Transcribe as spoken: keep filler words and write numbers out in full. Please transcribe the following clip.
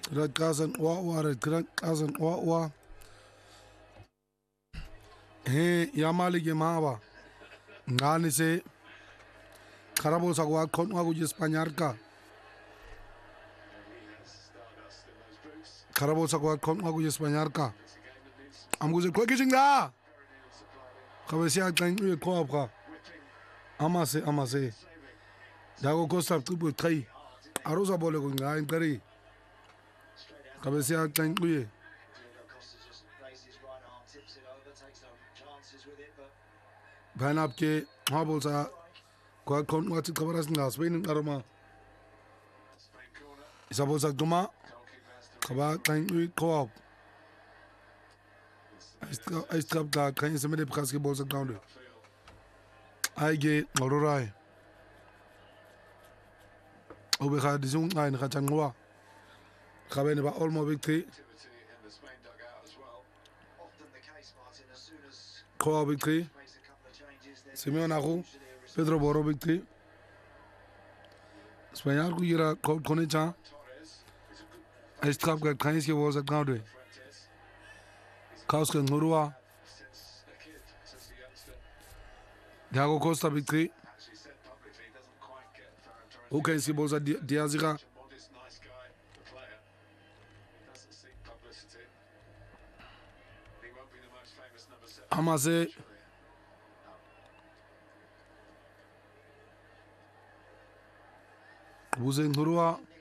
Red cousin Wawa, red cousin Wawa. He Yamali Gemawa. Ngani se Karabo Sagwa Konwa with Spaniarca. Karabo Sagwa Konwa with Spaniarca. I'm going to quick kissing da. Kabesia thank you, Coapa. Amase, Amase. Dago Costa two point three. Arosa Bologunga in Terry. Kabesia thank you. Banapke, Habosa, Quad Con, what's it covered us now? Spain and Aroma. Isabosa Duma, Kabak, thank you, co op. I stopped that kind of many basketballs around it. I get Aurorai. We had the Zoom line, Hatangwa. Having about all my victory. Co victory. Simeon Ahu, Pedro Boro victory. Spaniard Guira, Conecha. I stopped that kind of was around it. Kausken Nurua. Diago Costa victory. Who can see Bosa Diazira? Amase. Buzen Nurua.